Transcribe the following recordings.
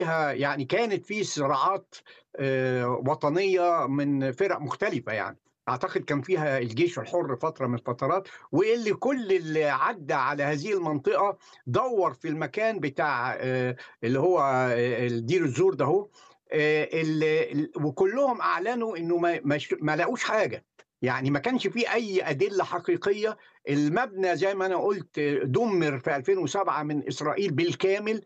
فيها يعني كانت في صراعات وطنية من فرق مختلفة يعني. أعتقد كان فيها الجيش الحر فترة من الفترات، واللي كل اللي عدّى على هذه المنطقة دوّر في المكان بتاع اللي هو دير الزور ده أهو. وكلّهم أعلنوا إنه ما لاقوش حاجة، يعني ما كانش في أي أدلة حقيقية. المبنى زي ما أنا قُلت دُمِّر في 2007 من إسرائيل بالكامل.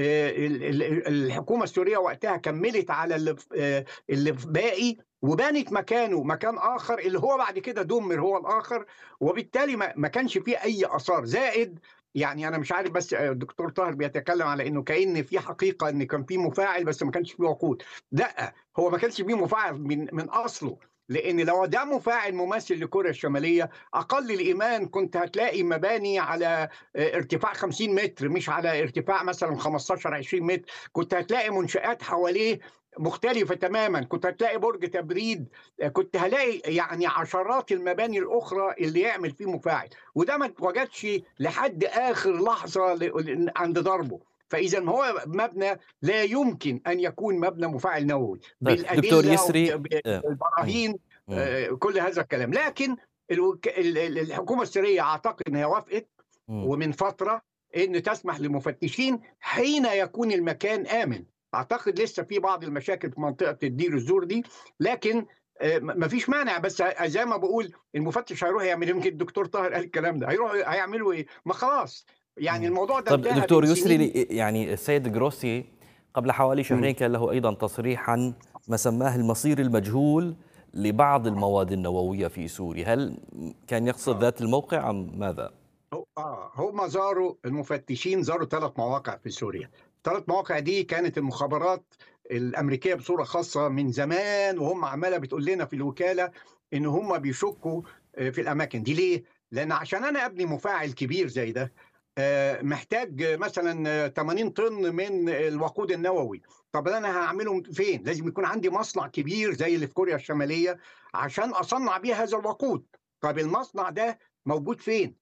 الحكومة السورية وقتها كمّلت على اللي باقي، وبنت مكانه مكان آخر اللي هو بعد كده دُمِّر هو الآخر. وبالتالي ما كانش في أي آثار. زائد يعني أنا مش عارف، بس الدكتور طاهر بيتكلم على إنه كأن في حقيقة إن كان في مفاعل بس ما كانش في وقود. لأ، هو ما كانش في مفاعل من أصله، لإن لو ده مفاعل مماثل لكوريا الشمالية، أقل الإيمان كنت هتلاقي مباني على ارتفاع 50 متر، مش على ارتفاع مثلًا 15، 20 متر. كنت هتلاقي منشآت حواليه مختلفة تمامًا، كنت هتلاقي برج تبريد، كنت هالاقي يعني عشرات المباني الأخرى اللي يعمل فيه مفاعل، وده ما اتوجدش لحد آخر لحظة عند ضربه. فإذًا هو مبنى لا يمكن أن يكون مبنى مفاعل نووي طيب دكتور بالأدلة يسري إمم، بالبراهين. إمم، كل هذا الكلام. لكن الوك ال ال الحكومة السورية أعتقد إن هي وافقت إمم. ومن فترة إن تسمح للمفتشين حين يكون المكان آمن. أعتقد لسه في بعض المشاكل في منطقة الدير الزور دي، لكن ما فيش مانع. بس زي ما باقول المفتش هيروح يعمل إيه؟ يمكن الدكتور طاهر قال الكلام ده، هيروحوا هيعملوا إيه؟ ما خلاص، يعني إمم. الموضوع ده طَب انتهى من دكتور يسري سنين. يعني السيد جروسي قبل حوالي إمم. شهرين كان له أيضًا تصريح عن ما سماه المصير المجهول لبعض المواد النووية في سوريا، هل كان يقصد آه. ذات الموقع أم ماذا؟ هم زاروا المفتشين زاروا 3 مواقع في سوريا. ال3 مواقع دي كانت المخابرات الأمريكية بصورة خاصة من زمان، وهم عمّالة بتقول لنا في الوكالة إن هم بيشكوا في الأماكن دي. ليه؟ لأن عشان أنا أبني مفاعل كبير زي ده محتاج مثلًا 80 طن من الوقود النووي. طب أنا هاعمله فين؟ لازم يكون عندي مصنع كبير زي اللي في كوريا الشمالية عشان أصنّع بيه هذا الوقود. طب المصنع ده موجود فين؟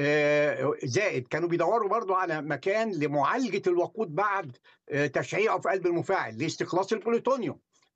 زائد كانوا بيدوّروا برضه على مكان لمعالجة الوقود بعد تشعيعه في قلب المفاعل لاستخلاص البلوتونيوم.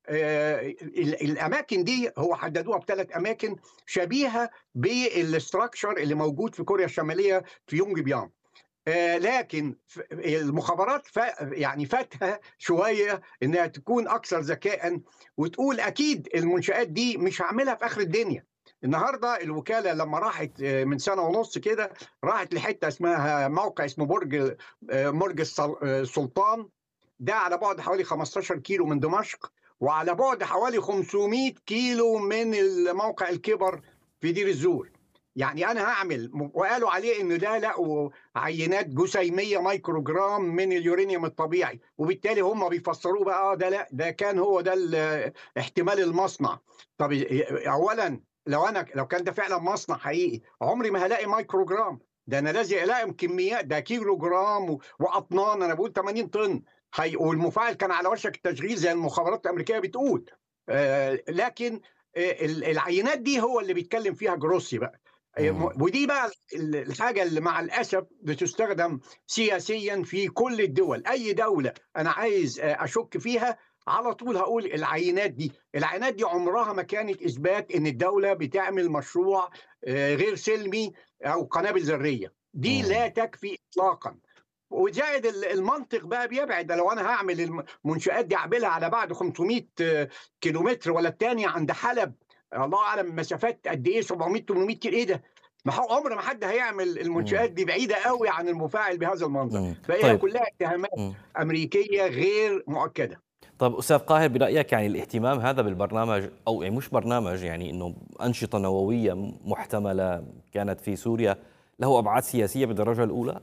الأماكن دي هو حددوها ب3 أماكن شبيهة بالstructure اللي موجود في كوريا الشمالية في يونج بيانج. لكن المخابرات يعني فاتها شوية إنها تكون أكثر ذكاءً وتقول أكيد المنشآت دي مش هاعملها في آخر الدنيا. النهارده الوكالة لمّا راحت من سنة ونُص كده، راحت لحتة اسمها موقع اسمه برج السلطان. ده على بُعد حوالي 15 كيلو من دمشق، وعلى بُعد حوالي 500 كيلو من موقع الكِبَر في دير الزور. يعني أنا هاعمل وقالوا عليه إن ده لقوا عينات جسيمية مايكروجرام من اليورانيوم الطبيعي، وبالتالي هم بيفسروه بقى ده لأ، ده كان هو ده احتمال المصنع. طب أولًا لو كان ده فعلًا مصنع حقيقي، عمري ما هالاقي مايكروجرام، ده أنا لازم ألاقي كميات، ده كيلو جرام وأطنان. أنا باقول 80 طن. والمفاعل كان على وشك التشغيل زي المخابرات الأمريكية بتقول. لكن العينات دي هو اللي بيتكلم فيها جروسي بقى. إمم. ودي بقى الحاجة اللي مع الأسف بتُستخدم سياسيًا في كل الدول. أي دولة أنا عايز أشُك فيها على طول هاقول العينات دي. العينات دي عمرها ما كانت إثبات إن الدولة بتعمل مشروع غير سلمي أو قنابل ذرية. دي إمم. لا تكفي إطلاقًا. وزائد المنطق بقى بيبعد. ده لو أنا هاعمل المنشآت دي أعملها على بعد 500 كيلومتر، والّا التانية عند حلب الله أعلم مسافات قد إيه، 700، 800 كيلو. إيه ده؟ ما هو عمر ما حد هيعمل إمم. المنشآت دي بعيدة أوي عن المفاعل بهذا المنظر. إمم. فهي طيب كلها اتهامات إمم. أمريكية غير مؤكدة. طَب أستاذ قاهر برأيك يعني الاهتمام هذا بالبرنامج أو يعني مش برنامج يعني إنه أنشطة نووية محتملة كانت في سوريا له أبعاد سياسية بالدرجة الأولى؟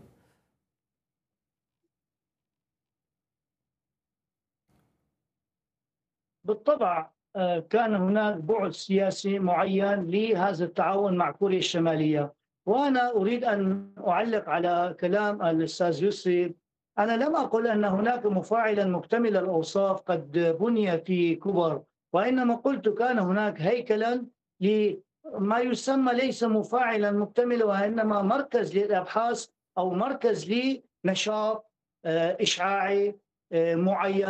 بالطبع كان هناك بعد سياسي معين لهذا التعاون مع كوريا الشمالية. وأنا أريد أن أعلق على كلام الأستاذ يسري. أنا لم أقل أن هناك مفاعلا مكتمل الأوصاف قد بني في كبر، وإنما قلت كان هناك هيكلا لما يسمى ليس مفاعلا مكتملا، وإنما مركز للأبحاث أو مركز لنشاط إشعاعي معين.